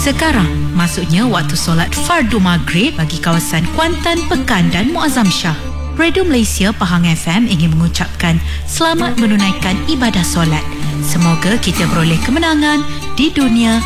Sekarang, maksudnya waktu solat fardu maghrib bagi kawasan Kuantan, Pekan dan Muazzam Shah. Radio Malaysia Pahang FM ingin mengucapkan selamat menunaikan ibadah solat. Semoga kita beroleh kemenangan di dunia